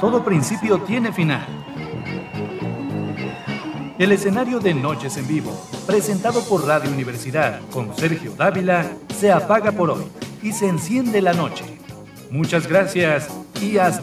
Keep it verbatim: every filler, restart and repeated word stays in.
todo principio tiene final. El escenario de Noches en Vivo, presentado por Radio Universidad con Sergio Dávila, se apaga por hoy y se enciende la noche. Muchas gracias y hasta